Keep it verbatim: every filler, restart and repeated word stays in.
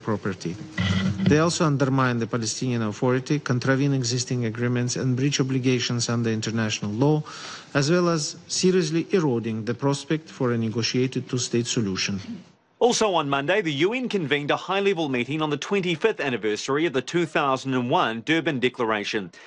property. They also undermine the Palestinian Authority, contravene existing agreements and breach obligations under international law, as well as seriously eroding the prospect for a negotiated two-state solution. Also on Monday, the U N convened a high-level meeting on the twenty-fifth anniversary of the two thousand one Durban Declaration.